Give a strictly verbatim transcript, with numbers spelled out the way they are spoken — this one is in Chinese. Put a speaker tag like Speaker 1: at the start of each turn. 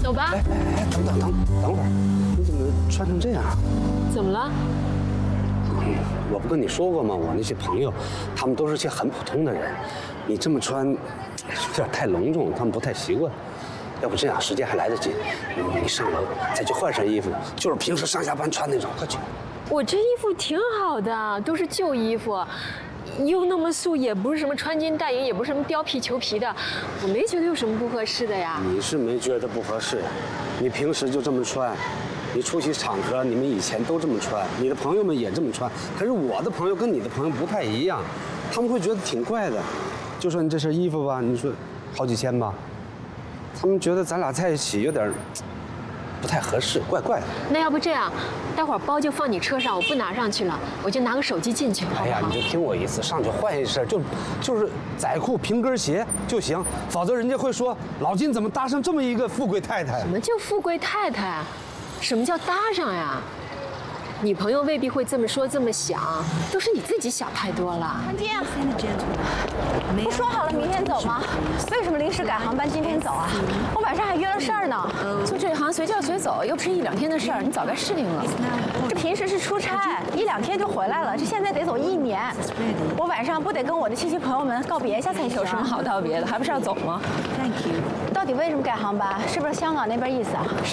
Speaker 1: 走吧。
Speaker 2: 哎哎哎，等等等等会儿，你怎么穿成这样？
Speaker 1: 怎么了？
Speaker 2: 我不跟你说过吗？我那些朋友，他们都是些很普通的人，你这么穿，有点太隆重，他们不太习惯。要不这样，时间还来得及，你你上楼再去换身衣服，就是平时上下班穿那种，快去。
Speaker 1: 我这衣服挺好的，都是旧衣服，又那么素，也不是什么穿金戴银，也不是什么貂皮裘皮的，我没觉得有什么不合适的呀。
Speaker 2: 你是没觉得不合适，你平时就这么穿，你出席场合你们以前都这么穿，你的朋友们也这么穿，可是我的朋友跟你的朋友不太一样，他们会觉得挺怪的。就说你这身衣服吧，你说好几千吧，他们觉得咱俩在一起有点不太合适，怪怪的。
Speaker 1: 那要不这样，待会儿包就放你车上，我不拿上去了，我就拿个手机进去，好不好？
Speaker 2: 哎呀，你就听我意思，上去换一身，就就是仔裤平跟鞋就行，否则人家会说老金怎么搭上这么一个富贵太太？
Speaker 1: 什么叫富贵太太？什么叫搭上呀？女朋友未必会这么说这么想，都是你自己想太多了。
Speaker 3: 韩晶，不说好了明天走吗？为什么临时改航班今天走啊？我晚上还约了事儿呢。
Speaker 4: 做这行随叫随走，又不是一两天的事儿，你早该适应了。
Speaker 3: 这平时是出差，一两天就回来了，这现在得走一年。我晚上不得跟我的亲戚朋友们告别一下才行？
Speaker 4: 有什么好道别的？还不是要走吗？
Speaker 3: 到底为什么改航班？是不是香港那边意思啊？